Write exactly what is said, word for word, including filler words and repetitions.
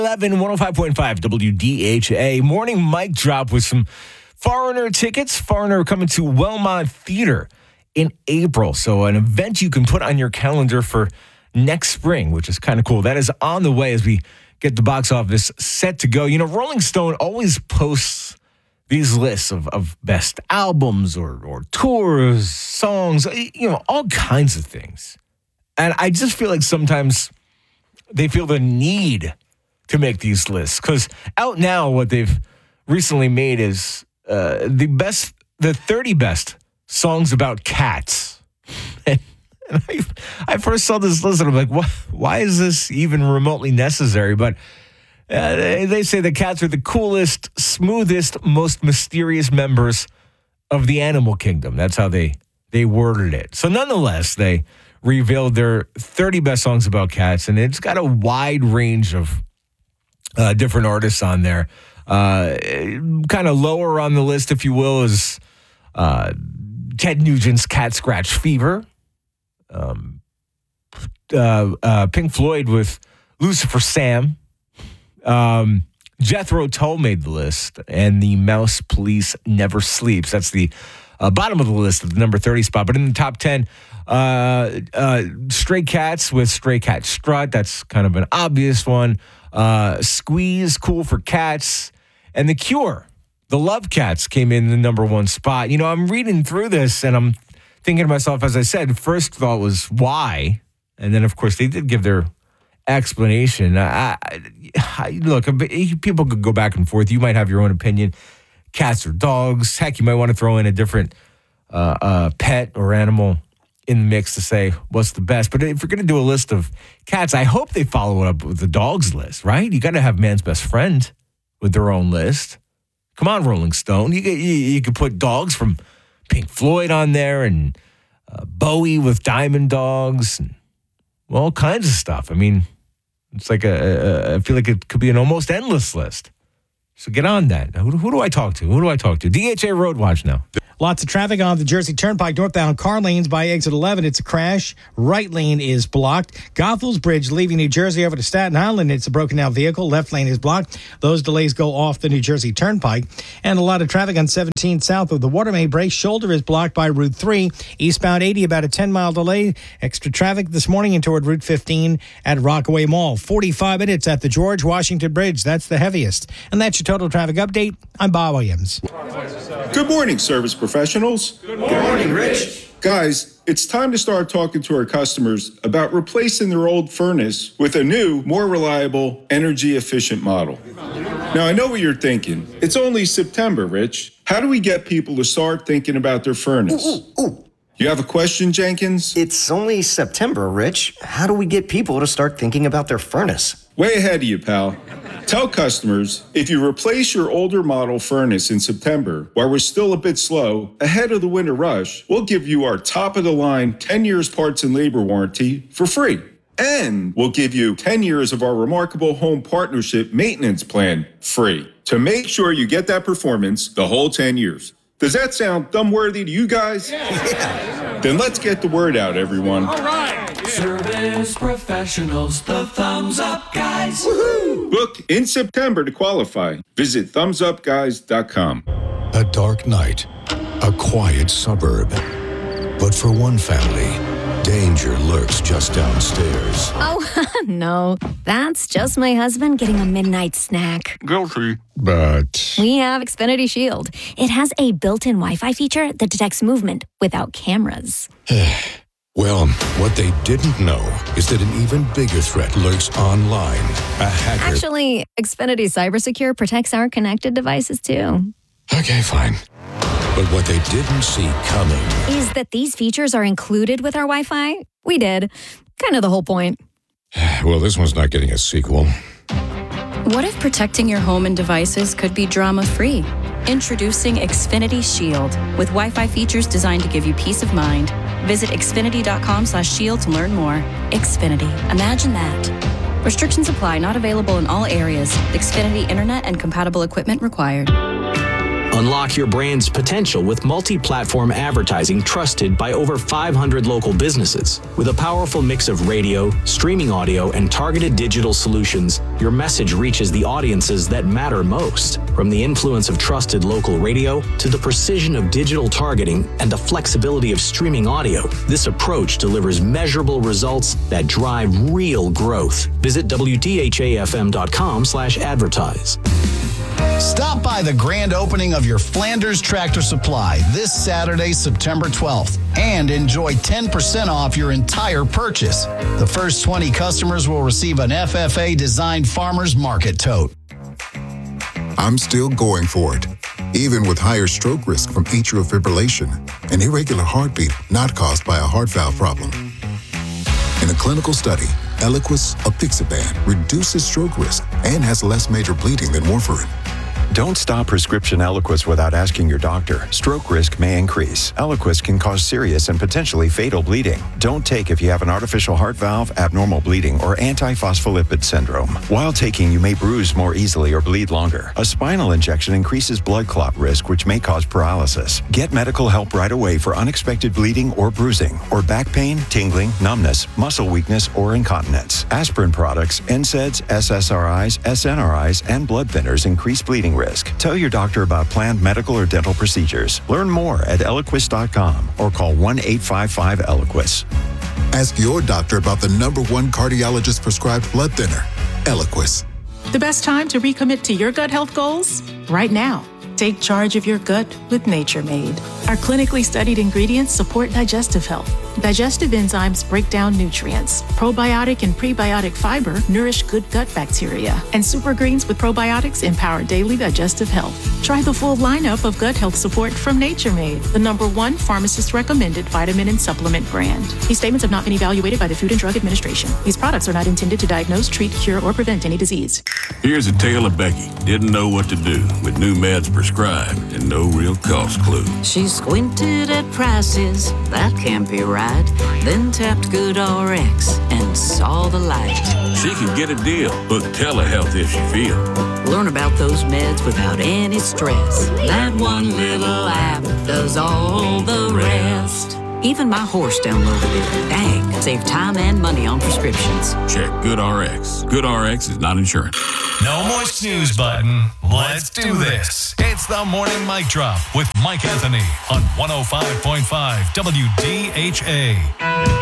eleven, one oh five point five W D H A. Morning mic drop with some Foreigner tickets. Foreigner coming to Wellmont Theater in April. So an event you can put on your calendar for next spring, which is kind of cool. That is on the way as we get the box office set to go. You know, Rolling Stone always posts these lists of, of best albums or, or tours, songs, you know, all kinds of things. And I just feel like sometimes they feel the need to make these lists, because out now what they've recently made is uh, the best, the thirty best songs about cats. And, and I, I first saw this list and I'm like, what, why is this even remotely necessary? But uh, they, they say the cats are the coolest, smoothest, most mysterious members of the animal kingdom. That's how they, they worded it. So nonetheless, they revealed their thirty best songs about cats, and it's got a wide range of uh, different artists on there. Uh, kind of lower on the list, if you will, is uh, Ted Nugent's Cat Scratch Fever. Um, uh, uh, Pink Floyd with Lucifer Sam. Um, Jethro Tull made the list, and the Mouse Police Never Sleeps. That's the uh, bottom of the list, the number thirty spot. But in the top ten, uh, uh, Stray Cats with Stray Cat Strut. That's kind of an obvious one. Uh, Squeeze, Cool for Cats. And The Cure, The Love Cats, came in the number one spot. You know, I'm reading through this, and I'm thinking to myself, as I said, first thought was why? And then, of course, they did give their explanation. I, I, look, people could go back and forth. You might have your own opinion. Cats or dogs. Heck, you might want to throw in a different uh, uh, pet or animal in the mix to say what's the best. But if you're going to do a list of cats, I hope they follow it up with the dogs list, right? You got to have man's best friend with their own list. Come on, Rolling Stone. You, you, you could put dogs from Pink Floyd on there, and uh, Bowie with Diamond Dogs, and well, all kinds of stuff. I mean, it's like a, a, I feel like it could be an almost endless list. So get on that. Who, who do I talk to? Who do I talk to? D H A Road Watch now. Lots of traffic on the Jersey Turnpike, northbound car lanes by exit eleven. It's a crash. Right lane is blocked. Goethals Bridge leaving New Jersey over to Staten Island. It's a broken down vehicle. Left lane is blocked. Those delays go off the New Jersey Turnpike. And a lot of traffic on seventeen south of the water main break. Shoulder is blocked by Route three. Eastbound eighty, about a ten mile delay. Extra traffic this morning and toward Route fifteen at Rockaway Mall. forty-five minutes at the George Washington Bridge. That's the heaviest. And that's your total traffic update. I'm Bob Williams. Good morning, service professionals. Good morning, Rich. Guys, it's time to start talking to our customers about replacing their old furnace with a new, more reliable, energy-efficient model. Now, I know what you're thinking. It's only September, Rich. How do we get people to start thinking about their furnace? Ooh, ooh, ooh. You have a question, Jenkins? It's only September, Rich. How do we get people to start thinking about their furnace? Way ahead of you, pal. Tell customers, if you replace your older model furnace in September, while we're still a bit slow, ahead of the winter rush, we'll give you our top-of-the-line ten years parts and labor warranty for free. And we'll give you ten years of our remarkable home partnership maintenance plan free to make sure you get that performance the whole ten years. Does that sound thumb-worthy to you guys? Yeah. Then let's get the word out, everyone. All right. Yeah. Service professionals, the Thumbs Up Guys. Woohoo! Book in September to qualify. Visit thumbs up guys dot com. A dark night, a quiet suburb. But for one family, danger lurks just downstairs. Oh, no. That's just my husband getting a midnight snack. Guilty. But We have Xfinity Shield. It has a built-in Wi-Fi feature that detects movement without cameras. well, what they didn't know is that an even bigger threat lurks online. A hacker. Actually, Xfinity CyberSecure protects our connected devices, too. Okay, fine. But what they didn't see coming Is that these features are included with our Wi-Fi? We did. Kind of the whole point. Well, this one's not getting a sequel. What if protecting your home and devices could be drama-free? Introducing Xfinity Shield with Wi-Fi features designed to give you peace of mind. Visit xfinity.com slash shield to learn more. Xfinity. Imagine that. Restrictions apply. Not available in all areas. Xfinity Internet and compatible equipment required. Unlock your brand's potential with multi-platform advertising trusted by over five hundred local businesses. With a powerful mix of radio, streaming audio, and targeted digital solutions, your message reaches the audiences that matter most. From the influence of trusted local radio to the precision of digital targeting and the flexibility of streaming audio, this approach delivers measurable results that drive real growth. Visit W D H A F M dot com slash advertise. Stop by the grand opening of your Flanders Tractor Supply this Saturday, September twelfth, and enjoy ten percent off your entire purchase. The first twenty customers will receive an F F A-designed Farmer's Market tote. I'm still going for it, even with higher stroke risk from atrial fibrillation, an irregular heartbeat not caused by a heart valve problem. In a clinical study, Eliquis apixaban reduces stroke risk and has less major bleeding than warfarin. Don't stop prescription Eliquis without asking your doctor. Stroke risk may increase. Eliquis can cause serious and potentially fatal bleeding. Don't take if you have an artificial heart valve, abnormal bleeding, or antiphospholipid syndrome. While taking, you may bruise more easily or bleed longer. A spinal injection increases blood clot risk, which may cause paralysis. Get medical help right away for unexpected bleeding or bruising, or back pain, tingling, numbness, muscle weakness, or incontinence. Aspirin products, N SAIDs, S S R Is, S N R Is, and blood thinners increase bleeding risk. Tell your doctor about planned medical or dental procedures. Learn more at Eliquis dot com or call one eight five five Eliquis. Ask your doctor about the number one cardiologist prescribed blood thinner, Eliquis. The best time to recommit to your gut health goals? Right now. Take charge of your gut with Nature Made. Our clinically studied ingredients support digestive health. Digestive enzymes break down nutrients. Probiotic and prebiotic fiber nourish good gut bacteria. And super greens with probiotics empower daily digestive health. Try the full lineup of gut health support from Nature Made, the number one pharmacist-recommended vitamin and supplement brand. These statements have not been evaluated by the Food and Drug Administration. These products are not intended to diagnose, treat, cure, or prevent any disease. Here's a tale of Becky. Didn't know what to do with new meds prescribed and no real cost clue. She squinted at prices, that can't be right. Then tapped GoodRx and saw the light. She can get a deal. Book telehealth if she feel. Learn about those meds without any stress. That one little app does all the rest. Even my horse downloaded it. Dang, save time and money on prescriptions. Check GoodRx. GoodRx is not insurance. No more snooze button. Let's do this. It's the Morning Mic Drop with Mike Anthony on one oh five point five W D H A.